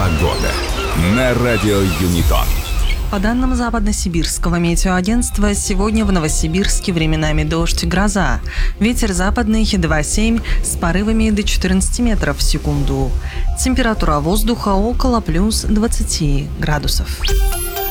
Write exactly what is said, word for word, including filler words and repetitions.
Погода на радио Юнитон. По данным Западно-Сибирского метеоагентства, сегодня в Новосибирске временами дождь и гроза. Ветер западный два семь с порывами до четырнадцати метров в секунду. Температура воздуха около плюс двадцати градусов.